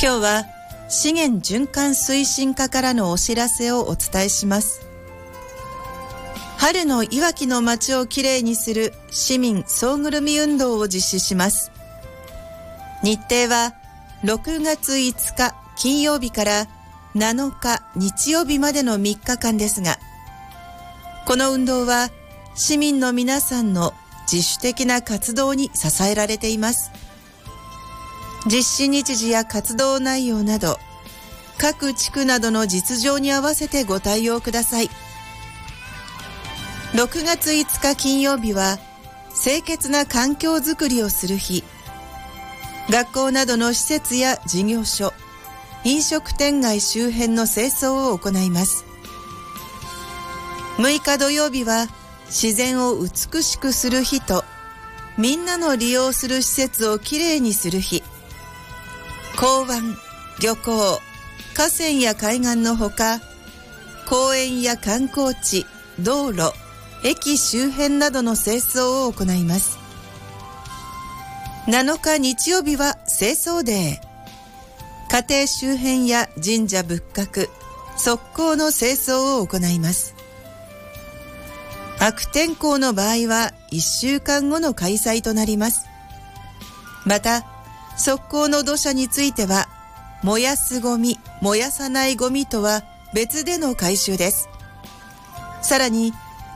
今日は資源循環推進課からのお知らせをお伝えします。春のいわきの街をきれいにする市民総ぐるみ運動を実施します。日程は6月5日金曜日から7日日曜日までの3日間ですが、この運動は市民の皆さんの自主的な活動に支えられています。実施日時や活動内容など、各地区などの実情に合わせてご対応ください。6月5日金曜日は清潔な環境づくりをする日。学校などの施設や事業所、飲食店街周辺の清掃を行います。6日土曜日は自然を美しくする日と、みんなの利用する施設をきれいにする日。港湾、漁港、河川や海岸のほか、公園や観光地、道路、駅周辺などの清掃を行います。7日日曜日は清掃デー。家庭周辺や神社仏閣、側溝の清掃を行います。悪天候の場合は1週間後の開催となります。また、側溝の土砂については、燃やすゴミ、燃やさないゴミとは別での回収です。さらに、